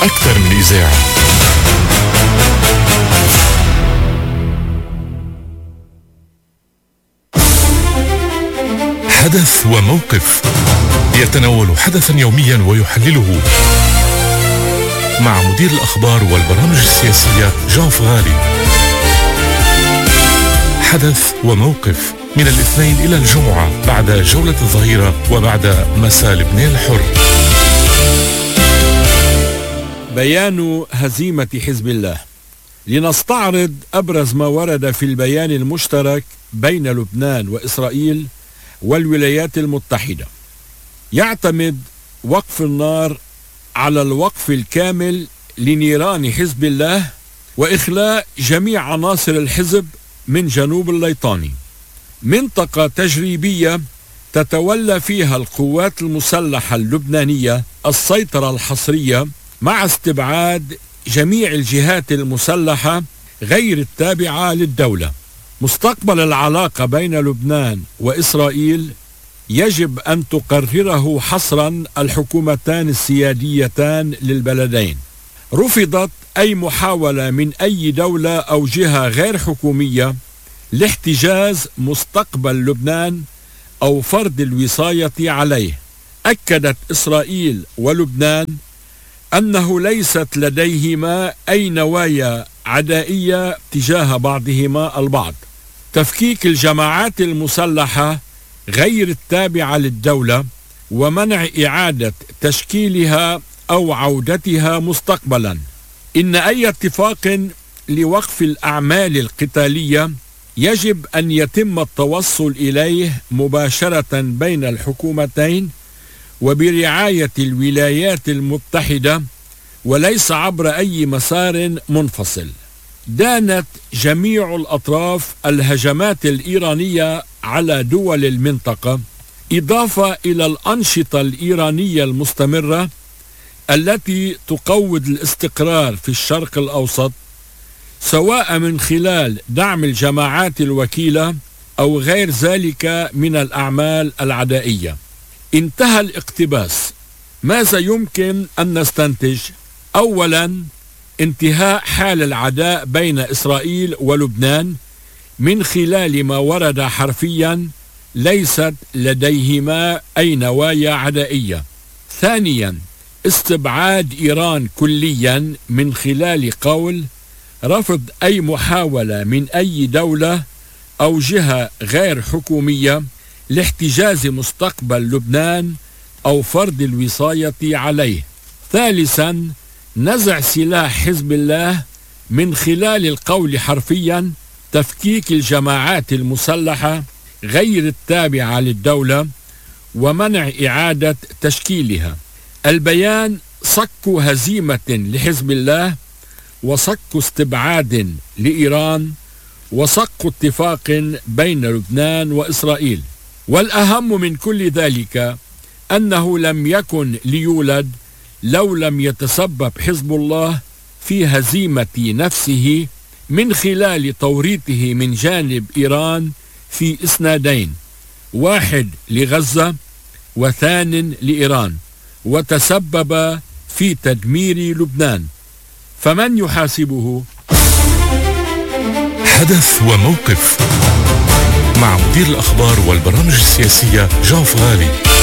أكثر من إذاعة. حدث وموقف يتناول حدثا يوميا ويحلله مع مدير الأخبار والبرامج السياسية جان فغالي. حدث وموقف من الاثنين إلى الجمعة بعد جولة الظهيرة وبعد مساء لبنان الحر. بيان هزيمة حزب الله. لنستعرض أبرز ما ورد في البيان المشترك بين لبنان وإسرائيل والولايات المتحدة. يعتمد وقف النار على الوقف الكامل لنيران حزب الله وإخلاء جميع عناصر الحزب من جنوب الليطاني، منطقة تجريبية تتولى فيها القوات المسلحة اللبنانية السيطرة الحصرية مع استبعاد جميع الجهات المسلحة غير التابعة للدولة. مستقبل العلاقة بين لبنان وإسرائيل يجب أن تقرره حصرا الحكومتان السياديتان للبلدين. رفضت أي محاولة من أي دولة أو جهة غير حكومية لاحتجاز مستقبل لبنان أو فرض الوصاية عليه. أكدت إسرائيل ولبنان أنه ليست لديهما أي نوايا عدائية تجاه بعضهما البعض. تفكيك الجماعات المسلحة غير التابعة للدولة ومنع إعادة تشكيلها أو عودتها مستقبلا. إن أي اتفاق لوقف الأعمال القتالية يجب أن يتم التوصل إليه مباشرة بين الحكومتين وبرعاية الولايات المتحدة وليس عبر أي مسار منفصل. دانت جميع الأطراف الهجمات الإيرانية على دول المنطقة، إضافة إلى الأنشطة الإيرانية المستمرة التي تقوض الاستقرار في الشرق الأوسط، سواء من خلال دعم الجماعات الوكيلة أو غير ذلك من الأعمال العدائية. انتهى الاقتباس. ماذا يمكن أن نستنتج؟ أولا، انتهاء حال العداء بين إسرائيل ولبنان من خلال ما ورد حرفيا ليست لديهما أي نوايا عدائية. ثانيا، استبعاد إيران كليا من خلال قول رفض أي محاولة من أي دولة أو جهة غير حكومية لاحتجاز مستقبل لبنان أو فرض الوصاية عليه. ثالثا، نزع سلاح حزب الله من خلال القول حرفيا تفكيك الجماعات المسلحة غير التابعة للدولة ومنع إعادة تشكيلها. البيان صك هزيمة لحزب الله وصك استبعاد لإيران وصك اتفاق بين لبنان وإسرائيل. والأهم من كل ذلك أنه لم يكن ليولد لو لم يتسبب حزب الله في هزيمة نفسه من خلال توريطه من جانب إيران في إسنادين، واحد لغزة وثان لإيران، وتسبب في تدمير لبنان. فمن يحاسبه؟ حدث وموقف مع مدير الأخبار والبرامج السياسية جان فغالي.